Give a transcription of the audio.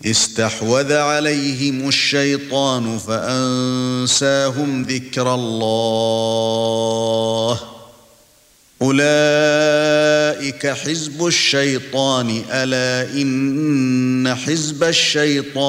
استحوذ عليهم الشيطان فأنساهم ذكر الله أولئك حزب الشيطان ألا إن حزب الشيطان